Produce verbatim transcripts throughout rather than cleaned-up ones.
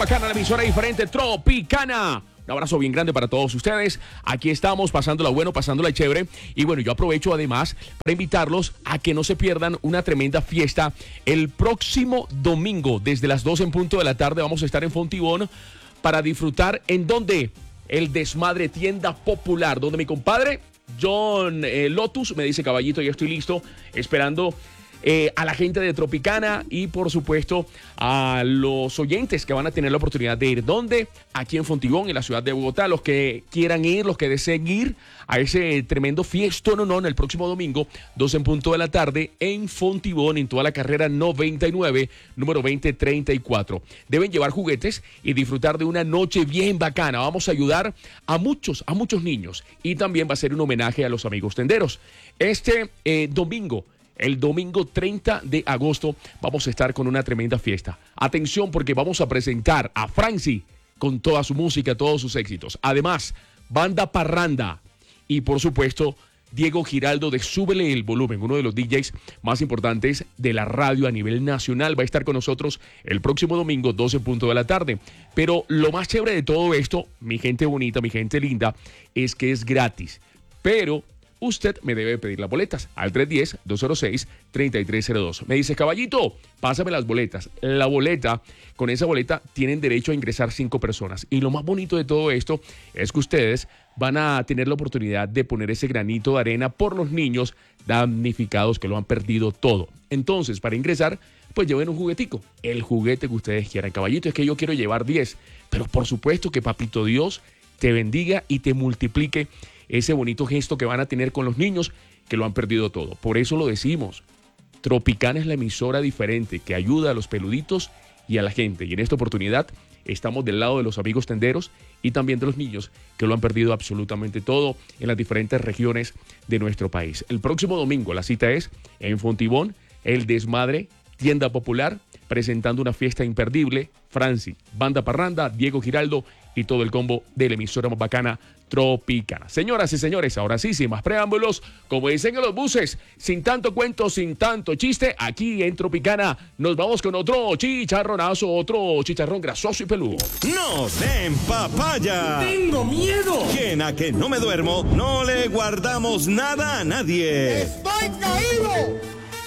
Bacana, la emisora diferente, Tropicana. Un abrazo bien grande para todos ustedes. Aquí estamos pasándola bueno, pasándola chévere. Y bueno, yo aprovecho además para invitarlos a que no se pierdan una tremenda fiesta. El próximo domingo, desde las dos en punto de la tarde, vamos a estar en Fontibón para disfrutar. ¿En dónde? El Desmadre Tienda Popular, donde mi compadre John eh, Lotus me dice: caballito, ya estoy listo, esperando Eh, a la gente de Tropicana y por supuesto a los oyentes que van a tener la oportunidad de ir. ¿Dónde? Aquí en Fontibón, en la ciudad de Bogotá. Los que quieran ir, los que deseen ir a ese tremendo fiestón, no, no, en el próximo domingo, dos en punto de la tarde, en Fontibón, en toda la carrera noventa y nueve, número veinte treinta y cuatro. Deben llevar juguetes y disfrutar de una noche bien bacana. Vamos a ayudar a muchos, a muchos niños, y también va a ser un homenaje a los amigos tenderos. Este eh, domingo, El domingo treinta de agosto vamos a estar con una tremenda fiesta. Atención, porque vamos a presentar a Franci con toda su música, todos sus éxitos. Además, Banda Parranda y por supuesto Diego Giraldo de Súbele el Volumen, uno de los D Js más importantes de la radio a nivel nacional. Va a estar con nosotros el próximo domingo, doce en punto de la tarde. Pero lo más chévere de todo esto, mi gente bonita, mi gente linda, es que es gratis. Pero usted me debe pedir las boletas al tres uno cero, dos cero seis, tres tres cero dos. Me dice: caballito, pásame las boletas. La boleta, con esa boleta tienen derecho a ingresar cinco personas. Y lo más bonito de todo esto es que ustedes van a tener la oportunidad de poner ese granito de arena por los niños damnificados que lo han perdido todo. Entonces, para ingresar, pues lleven un juguetico, el juguete que ustedes quieran. Caballito, es que yo quiero llevar diez, pero por supuesto que Papito Dios te bendiga y te multiplique ese bonito gesto que van a tener con los niños que lo han perdido todo. Por eso lo decimos, Tropicana es la emisora diferente que ayuda a los peluditos y a la gente. Y en esta oportunidad estamos del lado de los amigos tenderos y también de los niños que lo han perdido absolutamente todo en las diferentes regiones de nuestro país. El próximo domingo la cita es en Fontibón, El Desmadre Tienda Popular, presentando una fiesta imperdible. Franci, Banda Parranda, Diego Giraldo y todo el combo de la emisora más bacana, Tropicana. Señoras y señores, ahora sí, sin más preámbulos, como dicen en los buses, sin tanto cuento, sin tanto chiste, aquí en Tropicana nos vamos con otro chicharronazo, otro chicharrón grasoso y peludo. ¡No den papaya! ¡Tengo miedo! ¿Quién a que no me duermo? No le guardamos nada a nadie. ¡Estoy caído!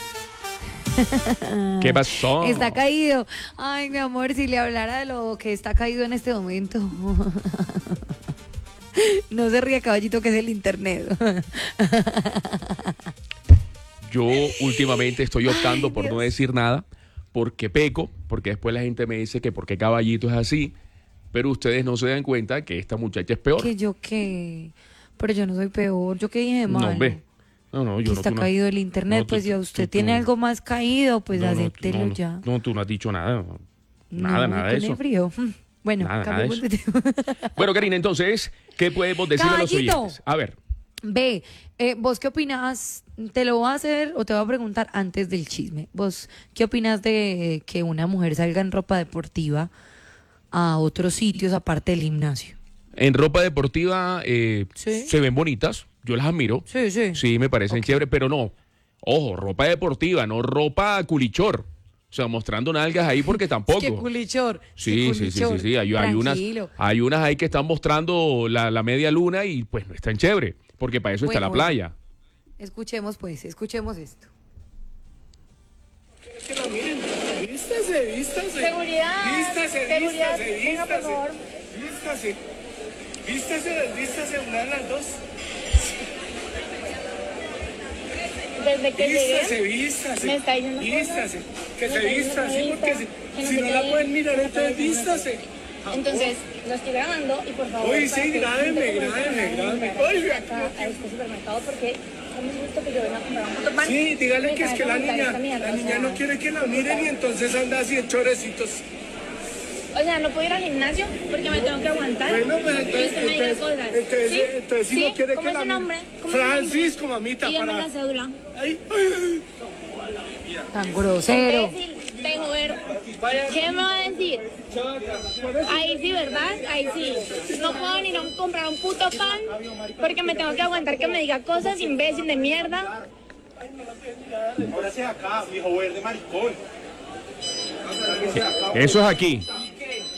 ¿Qué pasó? Está caído. Ay, mi amor, si le hablara de lo que está caído en este momento. No se ríe, caballito, que es el internet. Yo últimamente estoy optando por no decir nada, porque peco, porque después la gente me dice que por qué caballito es así, pero ustedes no se dan cuenta que esta muchacha es peor. ¿Que yo qué? Pero yo no soy peor. ¿Yo qué dije mal? No, hombre. No, no, yo que no. está tú no- caído el internet, no, tú- pues si tú- usted tú- tiene tú- algo más caído, pues no, no, tú- acéptelo no, ya. No, tú no has dicho nada. Nada, No, nada de con el eso. frío. Bueno, Nada, nada cambiemos de de tema. Bueno, Karina, entonces, ¿qué podemos decir a los Caballito. oyentes? A ver. Ve, eh, ¿vos qué opinas? Te lo voy a hacer o te voy a preguntar antes del chisme. ¿Vos qué opinas de que una mujer salga en ropa deportiva a otros sitios aparte del gimnasio? En ropa deportiva eh, Sí. se ven bonitas, yo las admiro. Sí, sí. Sí, me parecen chéveres, pero no. Ojo, ropa deportiva, no ropa culichor. O sea, mostrando nalgas ahí porque tampoco. Qué culichor. Sí, qué sí, sí, sí, culichor. sí. Hay, hay unas, Tranquilo. hay unas ahí que están mostrando la, la media luna y pues no están chévere, porque para eso está Bueno, la playa. Escuchemos pues, escuchemos esto. Que lo miren. Vístase, vístase. Seguridad, Vístase, seguridad, vístase, venga, por vístase. favor. Vístase. Vístase, vístase, una de las dos. Desde que Vístase, llegué, vístase. me está diciendo Vístase. Que Me se está vista, diciendo sí, que porque vista, si, que no si sé no qué, la pueden mirar, que entonces no sé qué. vístase. Entonces, lo estoy grabando y por favor. Uy, sí, para que grábeme, gente como grábeme, esta grábeme. no Uy, venga acá a este supermercado porque no me gusta que yo venga a comprar un motorpan. Sí, dígale Me que es cae que la como tal niña, esta mierda, la o niña sea, no quiere que la miren y entonces anda así en chorecitos. O sea, no puedo ir al gimnasio porque me tengo que aguantar. Bueno, pues y entonces, usted me diga entonces, cosas. entonces, ¿Sí? entonces si ¿Sí? no quiere ¿Cómo que es la su miren. nombre? ¿Cómo es su nombre? Francisco, mamita, Y dame para... la cédula. Ay, ay, Tan grosero. Imbécil, pejovero. ¿Qué me va a decir? Ahí sí, ¿verdad? Ahí sí. No puedo ni no comprar un puto pan porque me tengo que aguantar que me diga cosas, imbécil de mierda. ahora sí acá, viejo verde maricón. Eso es aquí.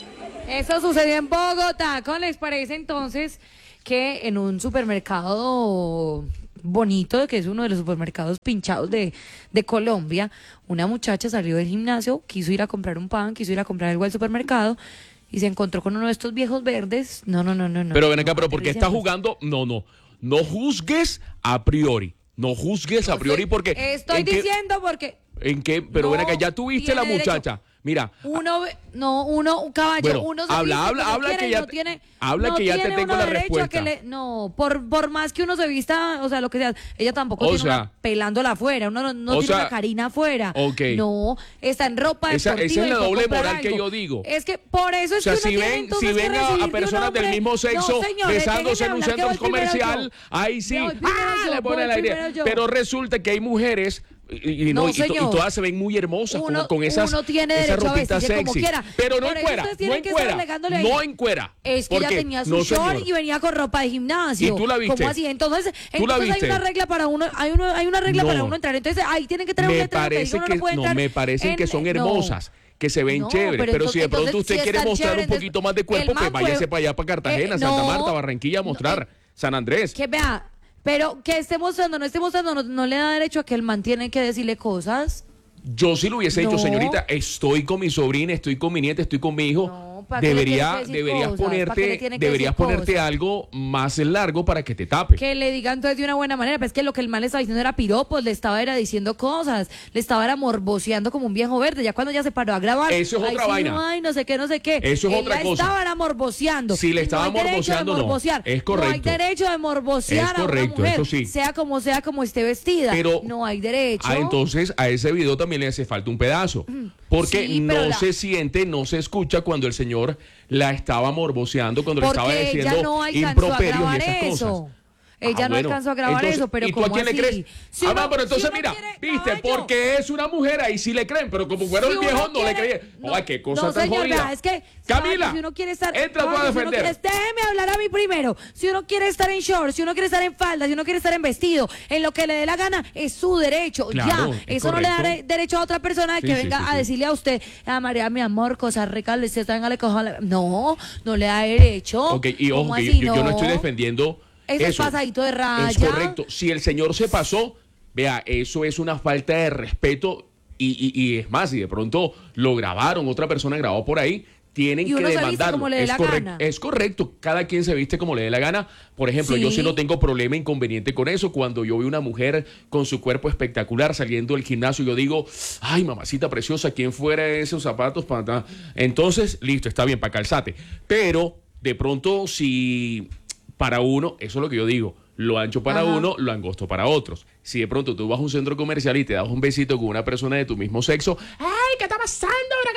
Eso sucedió en Bogotá. ¿Cómo les parece entonces que en un supermercado bonito, que es uno de los supermercados pinchados de, de Colombia, una muchacha salió del gimnasio, quiso ir a comprar un pan, quiso ir a comprar algo al supermercado y se encontró con uno de estos viejos verdes? No, no, no, no. no pero ven acá, no, pero ¿por qué está jugando? No, no. No juzgues a priori. No juzgues a priori porque... Estoy diciendo qué, porque... ¿En qué? Pero no ven acá, ya tuviste la muchacha. Derecho. Mira. Uno, no, uno, un caballo, bueno, uno se habla, viste habla, como habla quiera que y ya, no te, tiene, habla no que ya te tengo la respuesta. Que le, no, por, por más que uno se vista, o sea, lo que sea, ella tampoco o tiene sea, una pelándola afuera, uno no, no tiene sea, una carina afuera. Okay. No, está en ropa esa, deportiva. Esa es la doble moral algo. que yo digo. Es que por eso es o sea, que uno si tiene ven, entonces si ven que a, recibir a de personas un hombre, del mismo sexo no, señores, besándose en un hablar, centro voy comercial, yo. ahí sí, Voy ¡ah! yo, Le pone el voy aire. Pero resulta que hay mujeres y, y, no, no, y, to, y todas se ven muy hermosas uno, con, con esas, uno tiene esas derecho ropitas a vestirse como sexy. quiera. Pero no Por en eso cuera, ustedes no tienen en que estar cuera, alegándole ahí. no en cuera. Es que ella tenía su no, short señor. y venía con ropa de gimnasio. ¿Y tú la viste? ¿Cómo así? Entonces, ¿Tú la entonces hay viste? una regla para uno, hay uno, hay una regla No. para uno entrar. Entonces ahí tienen que traer un Me letrero que parece diga uno que, no puede no, entrar me parecen en- que son no. hermosas. Que se ven No, chéveres, pero pero si de entonces- pronto usted si quiere están mostrar un chéveres, poquito más de cuerpo, el pues man váyase puede- para allá, para Cartagena, Eh, Santa no. Marta, Barranquilla, a mostrar, No, San Andrés. Que vea, pero que esté mostrando, no esté mostrando, no, no le da derecho a que el man tiene que decirle cosas. Yo sí lo hubiese No. hecho, señorita, estoy con mi sobrina, estoy con mi nieta, estoy con mi hijo. No, ¿para qué le Debería, tiene que decir deberías cosas? ¿Para qué le ponerte, tiene que deberías decir ponerte cosas? algo más largo para que te tape. Que le digan entonces de una buena manera, pero es que lo que el man le estaba diciendo era piropos, le estaba era diciendo cosas, le estaba era morboseando como un viejo verde, ya cuando ya se paró a grabar. Eso es ay, otra sí, vaina. no, ay, no sé qué, no sé qué. Eso es Él otra la cosa. estaba era morboseando. Si le Y estaba no hay derecho morboseando, de no. morbosear. Es No hay correcto. derecho de morbosear Es a correcto, una mujer, eso sí. sea como sea, como esté vestida. Pero, no hay derecho. Ah, entonces a ese video también le hace falta un pedazo. Porque Sí, pero no la- se siente, no se escucha cuando el señor la estaba morboseando, cuando le Porque estaba ella diciendo no alcanzó a improperios y grabar esas eso. cosas. Ella Ah, no bueno. alcanzó a grabar Entonces, eso, pero ¿y tú a ¿cómo quién le así? crees? Si ah, uno- no, pero entonces si uno mira, quiere- viste, caballo. porque es una mujer, ahí sí le creen, pero como fueron Si el viejo, uno no le quiere- creían. no, Ay, qué cosa no, tan señor, jodida. vea, es que Camila, caballo, si uno quiere estar, entra tú a caballo, si uno defender. quiere- déjeme hablar a mí primero. Si uno quiere estar en shorts, si uno quiere estar en falda, si uno quiere estar en vestido, en lo que le dé la gana, es su derecho. Claro, ya, es eso no le da correcto. re- derecho a otra persona de Sí, que sí, venga sí, a sí. decirle a usted, a María, mi amor, cosas ricas, le venga, le coja la-". No, no le da derecho. Ok, y ojo, ¿Cómo que así? yo, yo no estoy defendiendo Eso es eso. pasadito de raya. Es correcto. Si el señor se pasó, vea, eso es una falta de respeto y, y- y es más, si de pronto lo grabaron, otra persona grabó por ahí, tienen Y que uno se viste demandarlo. como le dé es, la correcto, gana. es correcto, cada quien se viste como le dé la gana. Por ejemplo, yo sí Sí. no tengo problema inconveniente con eso. Cuando yo veo una mujer con su cuerpo espectacular saliendo del gimnasio, yo digo, ay, mamacita preciosa, ¿quién fuera esos zapatos para...? Entonces, listo, está bien, para calzate. Pero, de pronto, si para uno, eso es lo que yo digo, lo ancho para Ajá. uno, lo angosto para otros. Si de pronto tú vas a un centro comercial y te das un besito con una persona de tu mismo sexo, ¡ay, qué está pasando!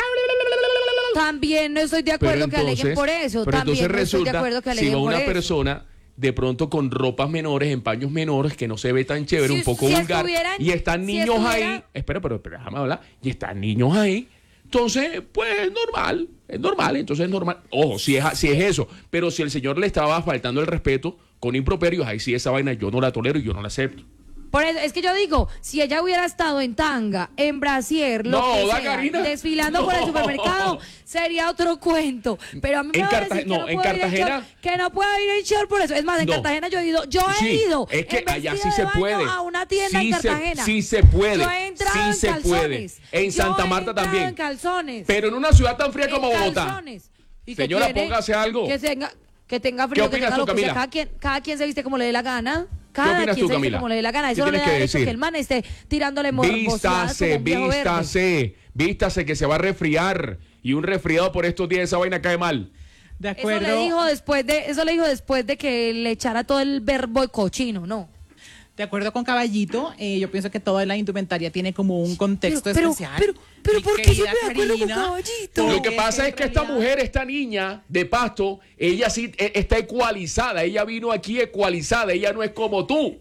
También no estoy de acuerdo Pero que aleguen por eso. pero También entonces no estoy de resulta, acuerdo que si aleguen va por una eso. persona de pronto con ropas menores, en paños menores, que no se ve tan chévere, Si- un poco si vulgar, estuvieran- y están si niños estuviera- ahí, espera, pero, pero déjame hablar, y están niños ahí, entonces, pues es normal, es normal, entonces es normal. Ojo, si es, si es eso, pero si el señor le estaba faltando el respeto con improperios, ahí sí esa vaina yo no la tolero y yo no la acepto. Por eso, es que yo digo, si ella hubiera estado en tanga, en brasier, lo No, que da, sea, Karina. desfilando por el No. supermercado, sería otro cuento. Pero a mí me En va a Carta- decir que no, no, en puedo ir Cartagena- short, que no puedo ir en short por eso. Es más, en No. Cartagena yo he ido, yo he Sí, ido es que en allá sí vestido se de baño puede. a una tienda Sí en se- Cartagena. sí se puede. Yo he entrado Sí en se calzones. puede. En Yo Santa he Marta entrado también. en calzones. Pero en una ciudad tan fría en como Bogotá. calzones. ¿Y qué Señora, tiene? póngase algo. Que tenga, que tenga frío, ¿Qué que opinas tenga tú, lo que sea. Camila? Cada quien, cada quien se viste como le dé la gana. Cada opinas quien tú, se viste Camila? como le dé la gana. ¿Qué Eso no le tienes da que derecho decir? que el man esté tirándole morbosidad Vístase, como un viejo verde. vístase, vístase que se va a resfriar. Y un resfriado por estos días, esa vaina cae mal. De Eso acuerdo. le dijo después de, eso le dijo después de que le echara todo el verbo cochino, ¿no? De acuerdo con Caballito, eh, yo pienso que toda la indumentaria tiene como un contexto Pero- especial. pero- pero Mi ¿por qué yo querida estoy de acuerdo con Karina, Caballito? porque Lo que pasa es que esta en mujer, esta niña de Pasto, ella sí eh, está ecualizada. Ella vino aquí ecualizada. Ella no es como tú.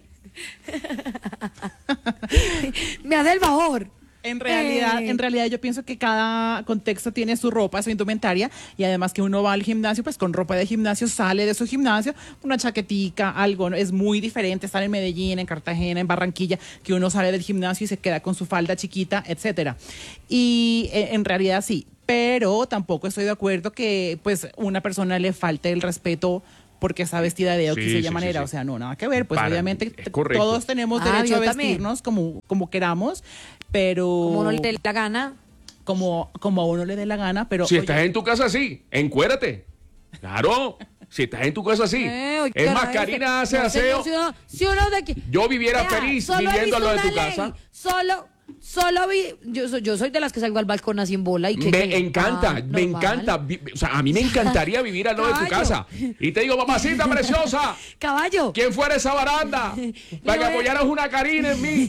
Me hace el favor. En realidad, Eh. en realidad yo pienso que cada contexto tiene su ropa, su indumentaria, y además que uno va al gimnasio, pues con ropa de gimnasio, sale de su gimnasio, una chaquetica, algo, ¿no? Es muy diferente estar en Medellín, en Cartagena, en Barranquilla, que uno sale del gimnasio y se queda con su falda chiquita, etcétera. Y eh, en realidad sí. pero tampoco estoy de acuerdo que pues una persona le falte el respeto porque está vestida de Sí, X y sí, manera, sí, sí. o sea, no, nada que ver, pues Para- obviamente es correcto. todos tenemos Ah, derecho a yo también. vestirnos como, como queramos, pero Como uno le dé la gana. como, como a uno le dé la gana, pero Si oye, estás en tu casa, sí, encuérate. Claro, si estás en tu casa, sí. Eh, oye, Es más, caray, Karina hace no, aseo. señor, si uno de aquí. Yo viviera Vea, feliz solo he viviendo al visto lado de tu una ley, casa. Solo, solo vi. Yo soy, yo soy de las que salgo al balcón así en bola y que. Me que- encanta, ah, me normal. encanta. Vi- O sea, a mí me encantaría vivir al lado de tu Caballo. casa. Y te digo, mamacita preciosa, Caballo. ¿quién fuera esa baranda? Para que voy a- apoyaras una Karina en mí.